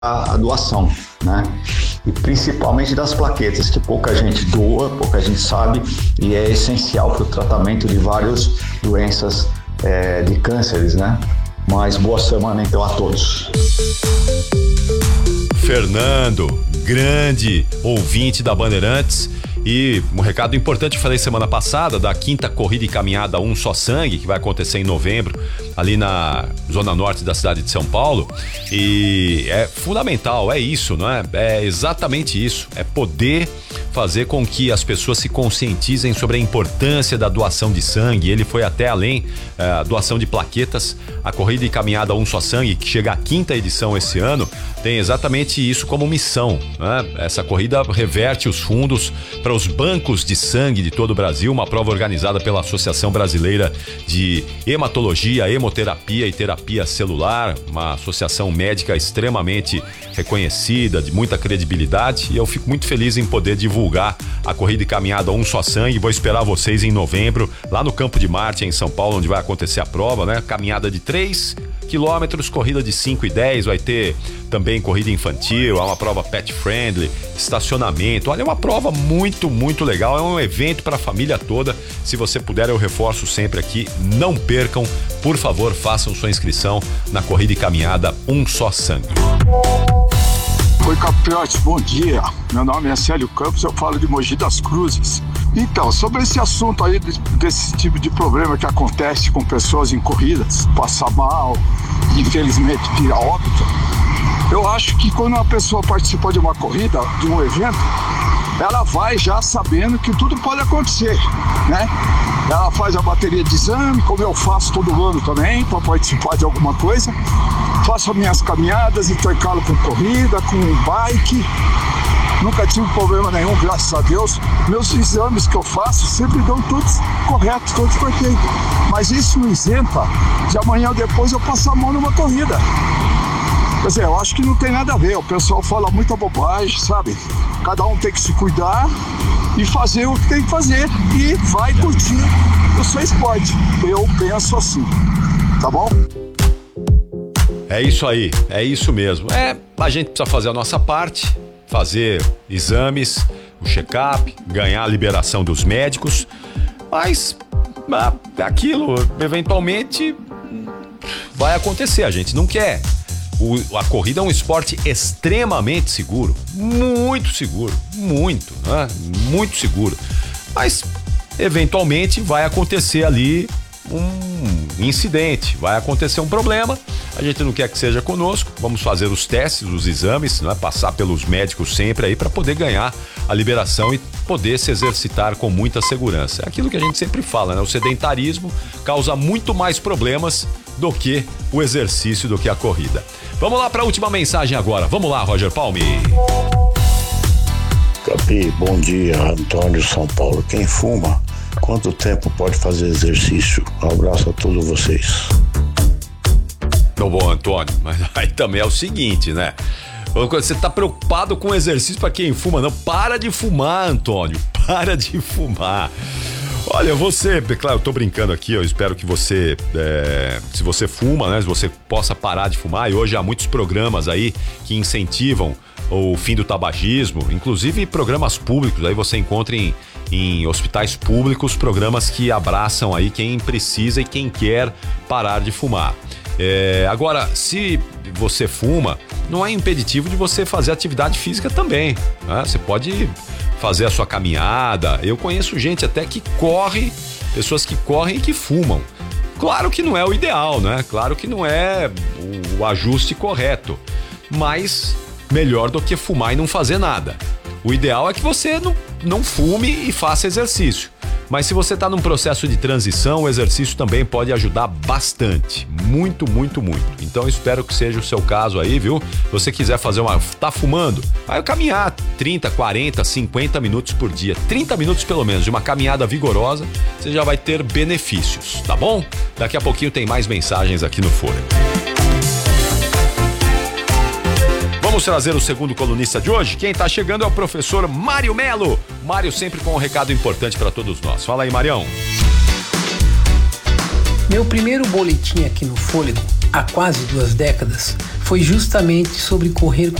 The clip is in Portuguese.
a doação, né? E principalmente das plaquetas, que pouca gente doa, pouca gente sabe, e é essencial para o tratamento de várias doenças de cânceres, né? Mas boa semana então a todos. Fernando, grande ouvinte da Bandeirantes. E um recado importante que eu falei semana passada, da 5ª Corrida e Caminhada Um Só Sangue, que vai acontecer em novembro, ali na zona norte da cidade de São Paulo. E é fundamental, é isso, não é? É exatamente isso, é poder fazer com que as pessoas se conscientizem sobre a importância da doação de sangue. Ele foi até além, a doação de plaquetas. A Corrida e Caminhada Um Só Sangue, que chega à 5ª edição esse ano, tem exatamente isso como missão, né? Essa corrida reverte os fundos para os bancos de sangue de todo o Brasil, uma prova organizada pela Associação Brasileira de Hematologia, Hemoterapia e Terapia Celular, uma associação médica extremamente reconhecida, de muita credibilidade, e eu fico muito feliz em poder divulgar a Corrida e Caminhada Um Só Sangue. Vou esperar vocês em novembro, lá no Campo de Marte, em São Paulo, onde vai acontecer a prova, né? Caminhada de 3 quilômetros, corrida de 5 e 10, vai ter também corrida infantil, é uma prova pet friendly, estacionamento. Olha, é uma prova muito legal, é um evento para a família toda. Se você puder, eu reforço sempre aqui, não percam, por favor, façam sua inscrição na Corrida e Caminhada Um Só Sangue. Oi, Capiote, bom dia. Meu nome é Célio Campos, eu falo de Mogi das Cruzes. Então, sobre esse assunto aí, desse tipo de problema que acontece com pessoas em corridas, passar mal, infelizmente vir a óbito, eu acho que quando uma pessoa participa de uma corrida, de um evento, ela vai já sabendo que tudo pode acontecer, né? Ela faz a bateria de exame, como eu faço todo ano também, para participar de alguma coisa. Faço minhas caminhadas, intercalo com corrida, com bike. Nunca tive problema nenhum, graças a Deus. Meus exames que eu faço sempre dão todos corretos, todos perfeitos. Mas isso não isenta de amanhã ou depois eu passar a mão numa corrida. Quer dizer, eu acho que não tem nada a ver. O pessoal fala muita bobagem, sabe? Cada um tem que se cuidar e fazer o que tem que fazer. E vai curtir o seu esporte. Eu penso assim, tá bom? É isso aí, é isso mesmo. A gente precisa fazer a nossa parte, fazer exames, o check-up, ganhar a liberação dos médicos, mas aquilo eventualmente vai acontecer, a gente não quer. A corrida é um esporte extremamente seguro, muito seguro, muito, né? Muito seguro, mas eventualmente vai acontecer ali um incidente, vai acontecer um problema. A gente não quer que seja conosco, vamos fazer os testes, os exames, né? Passar pelos médicos sempre aí para poder ganhar a liberação e poder se exercitar com muita segurança. É aquilo que a gente sempre fala, né? O sedentarismo causa muito mais problemas do que o exercício, do que a corrida. Vamos lá para a última mensagem agora. Vamos lá, Roger Palme. Capi, bom dia, Antônio, São Paulo. Quem fuma, quanto tempo pode fazer exercício? Um abraço a todos vocês. Bom, Antônio, mas aí também é o seguinte, né? Você tá preocupado com exercício para quem fuma? Não, para de fumar, Antônio, para de fumar. Olha, claro, eu tô brincando aqui, eu espero que você, se você fuma, né, se você possa parar de fumar, e hoje há muitos programas aí que incentivam o fim do tabagismo, inclusive programas públicos, aí você encontra em hospitais públicos, programas que abraçam aí quem precisa e quem quer parar de fumar. Agora, se você fuma, não é impeditivo de você fazer atividade física também, né? Você pode fazer a sua caminhada. Eu conheço gente até que corre, pessoas que correm e que fumam. Claro que não é o ideal, né? Claro que não é o ajuste correto, mas melhor do que fumar e não fazer nada. O ideal é que você não fume e faça exercício. Mas se você está num processo de transição, o exercício também pode ajudar bastante. Muito. Então eu espero que seja o seu caso aí, viu? Se você quiser fazer tá fumando? Vai caminhar 30, 40, 50 minutos por dia. 30 minutos pelo menos de uma caminhada vigorosa, você já vai ter benefícios, tá bom? Daqui a pouquinho tem mais mensagens aqui no Fôlego. Vamos trazer o segundo colunista de hoje. Quem tá chegando é o professor Mário Melo. Mário sempre com um recado importante para todos nós. Fala aí, Marião. Meu primeiro boletim aqui no Fôlego, há quase 2 décadas, foi justamente sobre correr